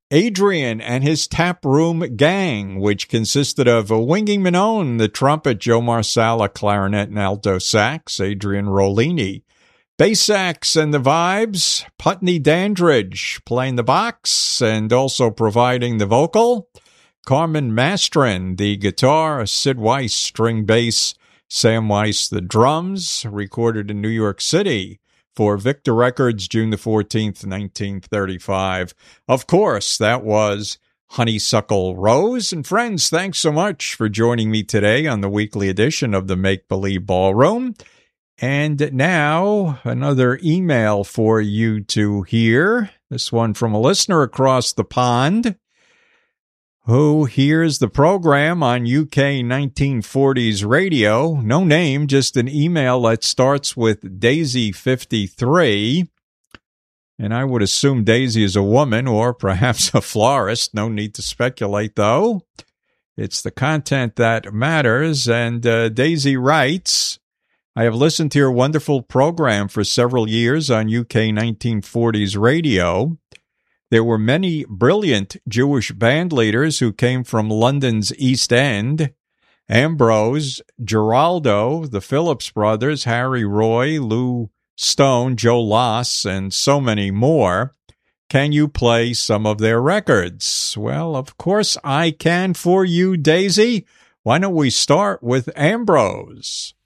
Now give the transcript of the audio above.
Adrian and his Tap Room Gang, which consisted of Winging Minone, the trumpet, Joe Marsala, clarinet and alto sax, Adrian Rollini, bass sax and the vibes, Putney Dandridge playing the box and also providing the vocal, Carmen Mastrin, the guitar, Sid Weiss, string bass, Sam Weiss, the drums, recorded in New York City for Victor Records, June the 14th, 1935. Of course, that was Honeysuckle Rose. And friends, thanks so much for joining me today on the weekly edition of the Make Believe Ballroom. And now, another email for you to hear. This one from a listener across the pond who hears the program on UK 1940s radio. No name, just an email that starts with Daisy53. And I would assume Daisy is a woman or perhaps a florist. No need to speculate, though. It's the content that matters. And Daisy writes, I have listened to your wonderful program for several years on UK 1940s radio. There were many brilliant Jewish band leaders who came from London's East End. Ambrose, Geraldo, the Phillips brothers, Harry Roy, Lou Stone, Joe Loss, and so many more. Can you play some of their records? Well, of course I can for you, Daisy. Why don't we start with Ambrose?